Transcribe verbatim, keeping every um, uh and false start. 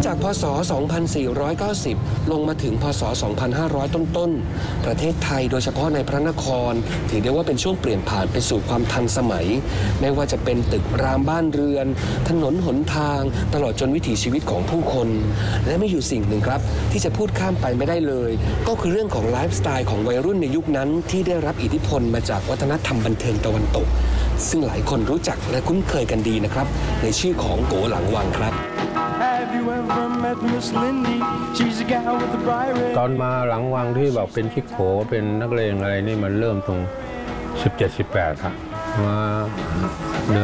จากพ.ศ. สองพันสี่ร้อยเก้าสิบ ลงมาถึงพ.ศ. สองพันห้าร้อย ต้นๆประเทศไทยโดยเฉพาะในพระนครถือได้ว่าเป็นช่วงเปลี่ยนผ่านไปสู่ความทันสมัยไม่ว่าจะเป็นตึกรามบ้านเรือนถนนหนทางตลอดจนวิถีชีวิตของผู้คนและไม่อยู่สิ่งหนึ่งครับที่จะพูดข้ามไปไม่ได้เลยก็คือเรื่องของไลฟ์สไตล์ของวัยรุ่นในยุคนั้นที่ได้รับอิทธิพลมาจากวัฒนธรรมบันเทิงตะวันตกซึ่งหลายคนรู้จักและคุ้นเคยกันดีนะครับในชื่อของโกหลังวังครับตอนมาหลังวังที่แบบเป็นชิคโขเป็นนักเลงอะไรนี่มันเริ่มตรงสิบเจ็ด สิบแปดครับมา